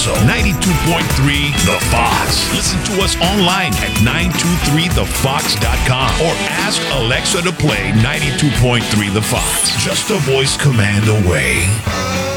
also 92.3 The Fox. Listen to us online at 923thefox.com or ask Alexa to play 92.3 The Fox. Just a voice command away.